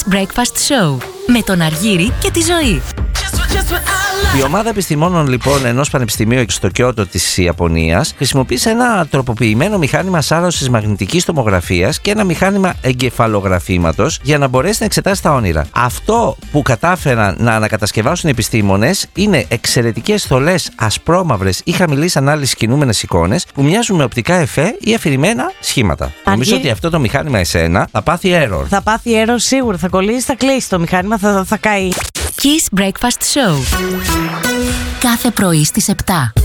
Kiss Breakfast Show με τον Αργύρη και τη Ζωή. Η ομάδα επιστημόνων λοιπόν ενός πανεπιστημίου στο Κιότο της Ιαπωνίας χρησιμοποίησε ένα τροποποιημένο μηχάνημα σάρωσης μαγνητικής τομογραφίας και ένα μηχάνημα εγκεφαλογραφήματος για να μπορέσει να εξετάσει τα όνειρα. Αυτό που κατάφεραν να ανακατασκευάσουν οι επιστήμονες είναι εξαιρετικές θολές ασπρόμαυρες ή χαμηλής ανάλυσης κινούμενες εικόνες που μοιάζουν με οπτικά εφέ ή αφηρημένα σχήματα. Νομίζω ότι αυτό το μηχάνημα εσένα θα πάθει error. Θα πάθει error σίγουρα, θα κολλήσει, θα κλείσει το μηχάνημα, θα καεί. Kiss Breakfast Show. Κάθε πρωί στις 7.